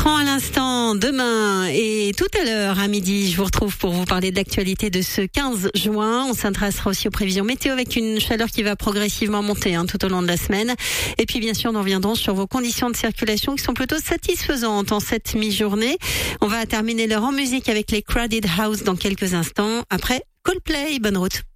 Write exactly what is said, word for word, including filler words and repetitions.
Bertrand à l'instant, demain et tout à l'heure à midi, je vous retrouve pour vous parler de l'actualité de ce quinze juin. On s'intéressera aussi aux prévisions météo avec une chaleur qui va progressivement monter hein, tout au long de la semaine. Et puis bien sûr, nous reviendrons sur vos conditions de circulation qui sont plutôt satisfaisantes en cette mi-journée. On va terminer l'heure en musique avec les Crowded House dans quelques instants. Après, Coldplay, bonne route.